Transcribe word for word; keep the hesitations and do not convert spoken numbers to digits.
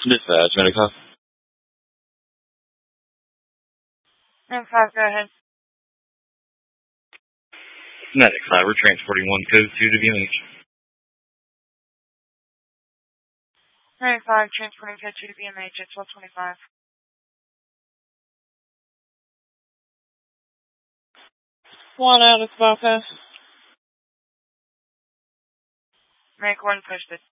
Dispatch, Medical. nine five, go ahead. Medic five, we're transporting one code two to B M H. nine five, transporting code two to B M H at twelve twenty-five. One out of Spockhouse. Make one, push this.